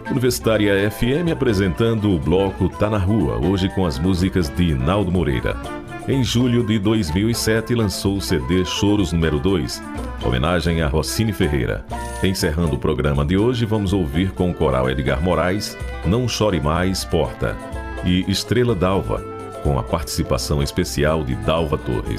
Universitária FM apresentando o bloco Tá na Rua, hoje com as músicas de Inaldo Moreira. Em julho de 2007 lançou o CD Choros número 2, homenagem a Rossini Ferreira. Encerrando o programa de hoje, vamos ouvir com o coral Edgar Moraes, Não Chore Mais, Porta, e Estrela d'Alva, com a participação especial de Dalva Torres.